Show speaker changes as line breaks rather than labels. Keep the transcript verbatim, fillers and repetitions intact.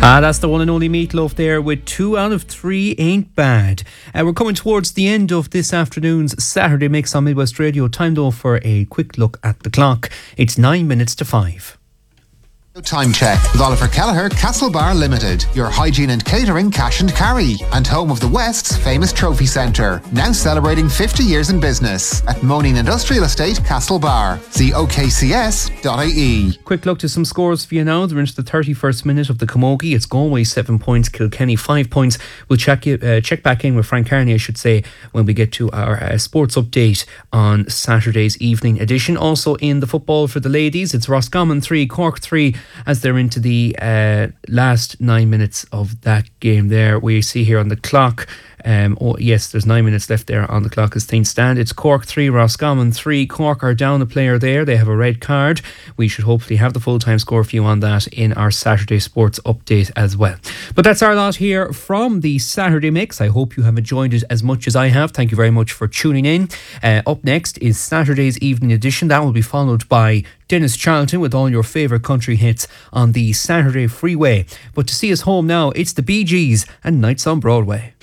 Ah, that's the one and only Meatloaf there with two out of three ain't bad. Uh, we're coming towards the end of this afternoon's Saturday Mix on Midwest Radio. Time though for a quick look at the clock. It's nine minutes to five.
Time check with Oliver Kelleher, Castlebar Limited, your hygiene and catering cash and carry, and home of the West's famous trophy centre, now celebrating fifty years in business at Moaning Industrial Estate, Castlebar. See o k c s dot i e.
Quick look to some scores for you now. They're into the thirty-first minute of the Camogie. It's Galway seven points, Kilkenny five points. We'll check you, uh, check back in with Frank Carney, I should say, when we get to our uh, sports update on Saturday's evening edition. Also in the football for the ladies, it's Roscommon three, Cork three, as they're into the uh, last nine minutes of that game there. We see here on the clock, um, oh yes, there's nine minutes left there on the clock as things stand. It's Cork three, Roscommon three. Cork are down a player there. They have a red card. We should hopefully have the full-time score for you on that in our Saturday sports update as well. But that's our lot here from the Saturday Mix. I hope you have enjoyed it as much as I have. Thank you very much for tuning in. Uh, up next is Saturday's evening edition. That will be followed by Dennis Charlton with all your favourite country hits on the Saturday Freeway. But to see us home now, it's the Bee Gees and Nights on Broadway.